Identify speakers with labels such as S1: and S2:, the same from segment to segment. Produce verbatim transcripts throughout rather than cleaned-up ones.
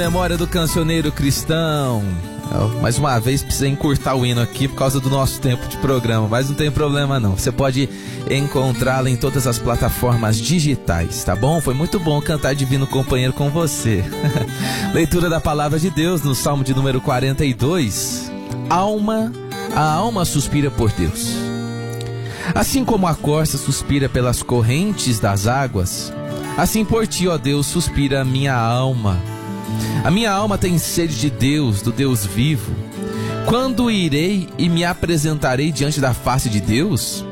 S1: Memória do cancioneiro cristão. Mais uma vez precisei encurtar o hino aqui por causa do nosso tempo de programa, mas não tem problema não. Você pode encontrá-la em todas as plataformas digitais, tá bom? Foi muito bom cantar Divino Companheiro com você. Leitura da Palavra de Deus no Salmo de número quarenta e dois. Alma, a alma suspira por Deus. Assim como a corça suspira pelas correntes das águas, assim por ti, ó Deus, suspira a minha alma. A minha alma tem sede de Deus, do Deus vivo. Quando irei e me apresentarei diante da face de Deus?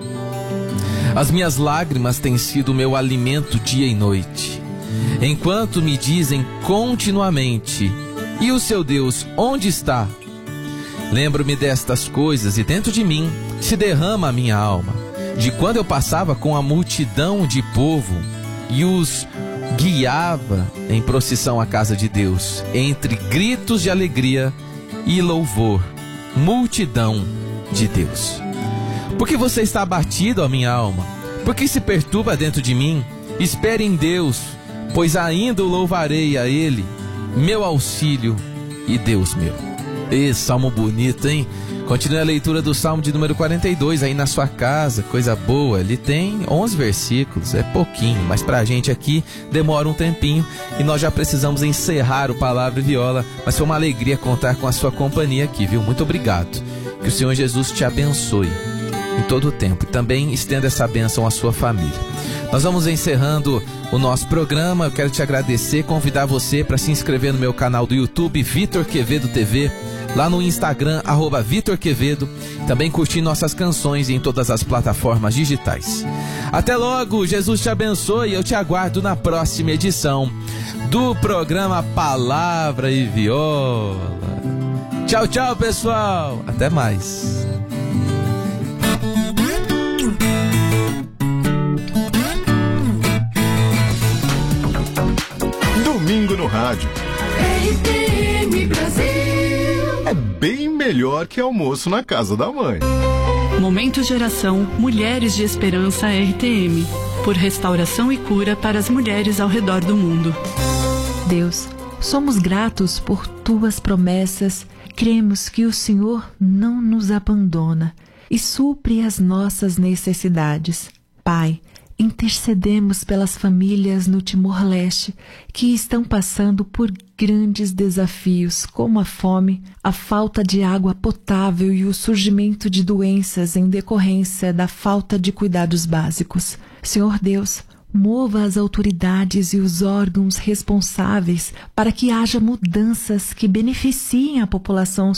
S1: As minhas lágrimas têm sido o meu alimento dia e noite, enquanto me dizem continuamente: e o seu Deus, onde está? Lembro-me destas coisas e dentro de mim se derrama a minha alma, de quando eu passava com a multidão de povo e os guiava em procissão à casa de Deus, entre gritos de alegria e louvor, multidão de Deus. Por que você está abatido, ó minha alma? Por que se perturba dentro de mim? Espere em Deus, pois ainda o louvarei a Ele, meu auxílio e Deus meu. Esse salmo bonito, hein? Continue a leitura do Salmo de número quarenta e dois aí na sua casa, coisa boa. Ele tem onze versículos, é pouquinho, mas pra gente aqui demora um tempinho e nós já precisamos encerrar o Palavra e Viola, mas foi uma alegria contar com a sua companhia aqui, viu? Muito obrigado. Que o Senhor Jesus te abençoe em todo o tempo e também estenda essa bênção à sua família. Nós vamos encerrando o nosso programa. Eu quero te agradecer, convidar você para se inscrever no meu canal do YouTube, Vitor Quevedo T V, lá no Instagram, arroba Vitor Quevedo, também curtir nossas canções em todas as plataformas digitais. Até logo, Jesus te abençoe, eu te aguardo na próxima edição do programa Palavra e Viola. Tchau, tchau, pessoal, até mais.
S2: Domingo no rádio.
S3: R T M Brasil.
S2: É bem melhor que almoço na casa da mãe.
S4: Momento Geração Mulheres de Esperança R T M. Por restauração e cura para as mulheres ao redor do mundo.
S5: Deus, somos gratos por tuas promessas. Cremos que o Senhor não nos abandona e supre as nossas necessidades. Pai, intercedemos pelas famílias no Timor-Leste que estão passando por grandes desafios, como a fome, a falta de água potável e o surgimento de doenças em decorrência da falta de cuidados básicos. Senhor Deus, mova as autoridades e os órgãos responsáveis para que haja mudanças que beneficiem a população